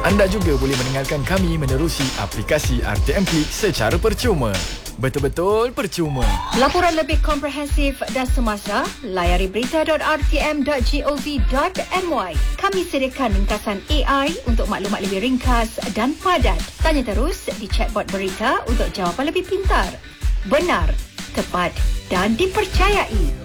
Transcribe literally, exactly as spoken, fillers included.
Anda juga boleh mendengarkan kami menerusi aplikasi R T M Klik secara percuma. Betul-betul percuma. Laporan lebih komprehensif dan semasa, layari berita dot r t m dot gov dot m y. Kami sediakan ringkasan A I untuk maklumat lebih ringkas dan padat. Tanya terus di chatbot berita untuk jawapan lebih pintar, benar, tepat dan dipercayai.